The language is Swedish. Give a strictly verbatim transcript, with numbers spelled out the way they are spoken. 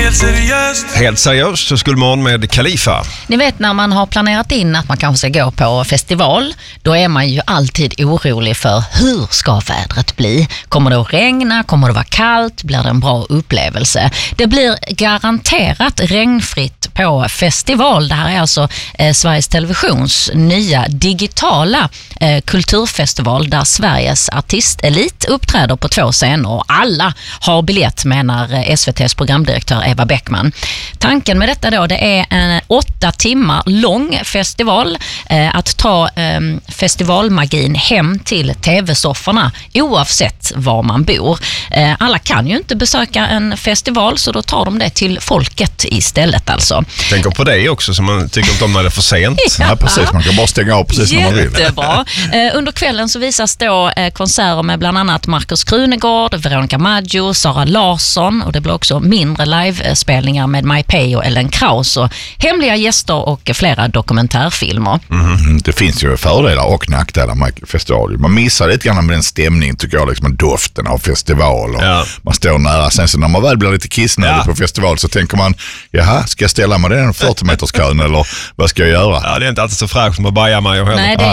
helt seriöst. Helt seriöst så skulle man med Khalifa. Ni vet när man har planerat in att man kanske ska gå på festival, då är man ju alltid orolig för hur ska vädret bli? Kommer det att regna? Kommer det vara kallt? Blir det en bra upplevelse? Det blir garanterat regnfritt på festival. Det här är alltså eh, Sveriges Televisions nya digitala eh, kulturfestival där Sveriges artistelit uppträder på två scener och alla har biljett, menar S V T:s programdirektör Eva Bäckman. Tanken med detta då, det är en åtta timmar lång festival, eh, att ta eh, festivalmagin hem till tv-sofforna oavsett var man bor. Eh, alla kan ju inte besöka en festival, så då tar de det till folket istället alltså. Tänker på det också, som man tycker inte om när det är för sent. Ja, ja precis, man kan bara stänga av precis när man vill. Jättebra. Eh, under kvällen så visas då eh, konserter med bland annat Markus Krunegård, Veronica Maggio, Sara Larsson, och det blir också mindre livespelningar med MyPay och Ellen Kraus och hemliga gäster och flera dokumentärfilmer. Mm, det finns ju fördelar och nackdelar med festival. Man missar lite grann med den stämningen, tycker jag, liksom doften av festival och ja. Man står nära. Sen så när man väl blir lite kissnödig ja. på festival så tänker man, jaha, ska jag ställa mig den fyrtio meters kön eller vad ska jag göra? Ja, det är inte alltid så fräscht som att baja mig. Nej, det